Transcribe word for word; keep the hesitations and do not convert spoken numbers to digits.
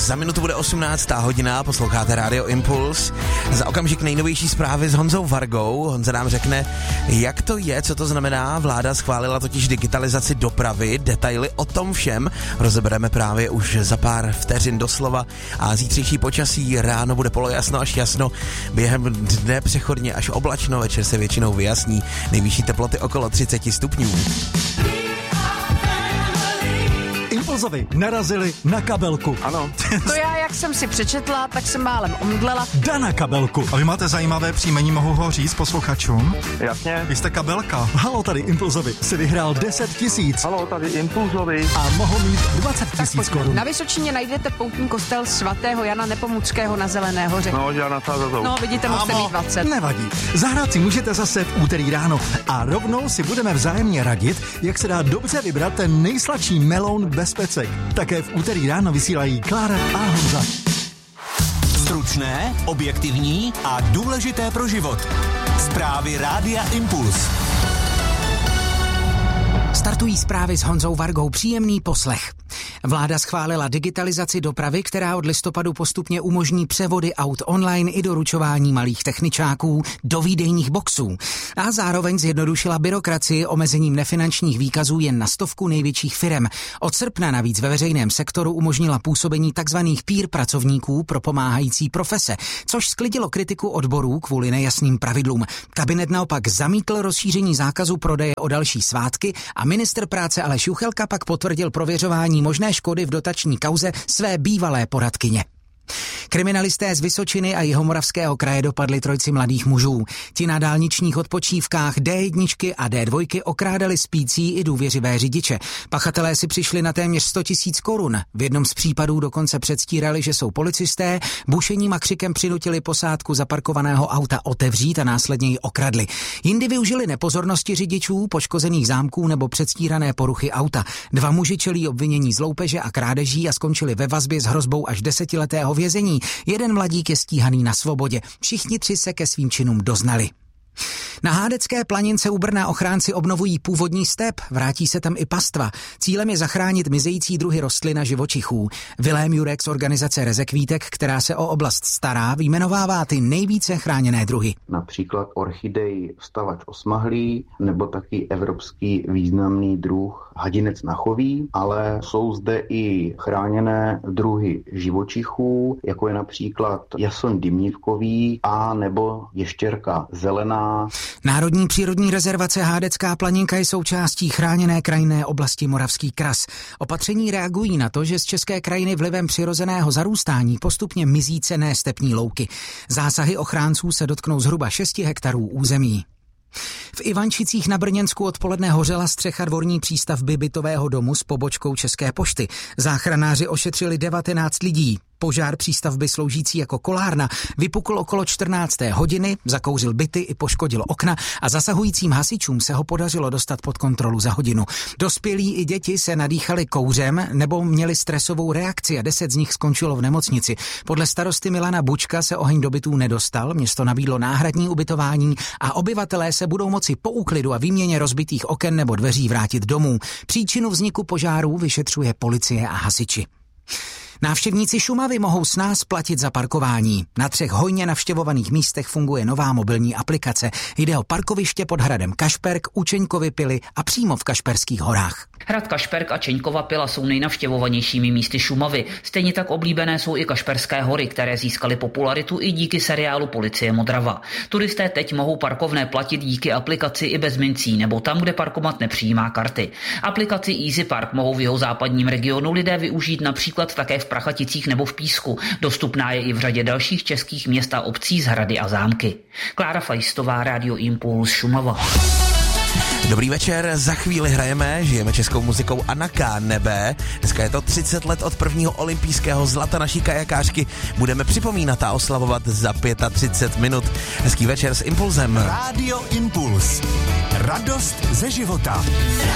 Za minutu bude osmnáctá hodina, posloucháte Rádio Impuls. Za okamžik nejnovější zprávy s Honzou Vargou. Honza nám řekne, jak to je, co to znamená. Vláda schválila totiž digitalizaci dopravy. Detaily o tom všem rozebereme právě už za pár vteřin doslova. A zítřejší počasí, ráno bude polojasno až jasno. Během dne přechodně až oblačno, večer se většinou vyjasní. Nejvyšší teploty okolo třicet stupňů. Impulzovi narazili na kabelku. Ano. To já, jak jsem si přečetla, tak jsem málem omdlela. Dana kabelku. A vy máte zajímavé příjmení, mohu ho říct posluchačům? Jasně. Vy jste kabelka. Halo, tady Impulzovi si vyhrál deset tisíc Halo, tady Impulzovi. a mohl mít dvacet tisíc korun. Na Vysočině najdete poutní kostel svatého Jana Nepomuckého na Zelené hoře. No, že na sázazou. No, vidíte, musíte mít dvacet. Nevadí. Zahrát si můžete zase v úterý ráno a rovnou si budeme vzájemně radit, jak se dá dobře vybrat ten nejsladší meloun bez pecek. Také v úterý ráno vysílají Klára a Honza. Stručné, objektivní a důležité pro život. Zprávy Rádia Impuls. Startují zprávy s Honzou Vargou. Příjemný poslech. Vláda schválila digitalizaci dopravy, která od listopadu postupně umožní převody aut online i doručování malých techničáků do výdejních boxů. A zároveň zjednodušila byrokracii omezením nefinančních výkazů jen na stovku největších firem. Od srpna navíc ve veřejném sektoru umožnila působení takzvaných peer pracovníků pro pomáhající profese, což sklidilo kritiku odborů kvůli nejasným pravidlům. Kabinet naopak zamítl rozšíření zákazu prodeje o další svátky a ministr práce Aleš Juchelka pak potvrdil prověřování možné škody v dotační kauze své bývalé poradkyně. Kriminalisté z Vysočiny a Jihomoravského kraje dopadli trojci mladých mužů. Ti na dálničních odpočívkách D jedna a D dva okrádali spící i důvěřivé řidiče. Pachatelé si přišli na téměř sto tisíc korun. V jednom z případů dokonce předstírali, že jsou policisté, bušením a křikem přinutili posádku zaparkovaného auta otevřít a následně ji okradli. Jindy využili nepozornosti řidičů, poškozených zámků nebo předstírané poruchy auta. Dva muži čelí obvinění z loupeže a krádeží a skončili ve vazbě s hrozbou až desetiletého vězení. Jeden mladík je stíhaný na svobodě. Všichni tři se ke svým činům doznali. Na Hádecké planince u Brna ochránci obnovují původní step, vrátí se tam i pastva. Cílem je zachránit mizející druhy rostlin a živočichů. Vilém Jurek z organizace Rezekvítek, která se o oblast stará, vyjmenovává ty nejvíce chráněné druhy. Například orchidej vstavač osmahlý, nebo taky evropský významný druh hadinec nachový, ale jsou zde i chráněné druhy živočichů, jako je například jason dimnivkový a nebo ještěrka zelená. Národní přírodní rezervace Hádecká planinka je součástí chráněné krajinné oblasti Moravský kras. Opatření reagují na to, že z české krajiny vlivem přirozeného zarůstání postupně mizí cenné stepní louky. Zásahy ochránců se dotknou zhruba šesti hektarů území. V Ivančicích na Brněnsku odpoledne hořela střecha dvorní přístavby bytového domu s pobočkou České pošty. Záchranáři ošetřili devatenáct lidí. Požár přístavby sloužící jako kolárna vypukl okolo čtrnácté hodiny, zakouřil byty i poškodil okna a zasahujícím hasičům se ho podařilo dostat pod kontrolu za hodinu. Dospělí i děti se nadýchali kouřem nebo měli stresovou reakci a deset z nich skončilo v nemocnici. Podle starosty Milana Bučka se oheň do bytů nedostal, město nabídlo náhradní ubytování a obyvatelé se budou moci po úklidu a výměně rozbitých oken nebo dveří vrátit domů. Příčinu vzniku požárů vyšetřuje policie a hasiči. Návštěvníci Šumavy mohou snáz platit za parkování. Na třech hojně navštěvovaných místech funguje nová mobilní aplikace. Jde o parkoviště pod hradem Kašperk, u Čeňkovy Pily a přímo v Kašperských horách. Hrad Kašperk a Čeňkova Pila jsou nejnavštěvovanějšími místy Šumavy. Stejně tak oblíbené jsou i Kašperské hory, které získaly popularitu i díky seriálu Policie Modrava. Turisté teď mohou parkovné platit díky aplikaci i bez mincí nebo tam, kde parkomat nepřijímá karty. Aplikaci Easy Park mohou v jeho západním regionu lidé využít například také v Prachaticích nebo v Písku. Dostupná je i v řadě dalších českých měst a obcí z hrady a zámky. Klára Fajstová, Rádio Impuls, Šumava. Dobrý večer, za chvíli hrajeme, žijeme českou muzikou a na K nebe. Dneska je to třicet let od prvního olympijského zlata naší kajakářky. Budeme připomínat a oslavovat za třicet pět minut. Hezký večer s Impulzem. Rádio Impuls. Radost ze života.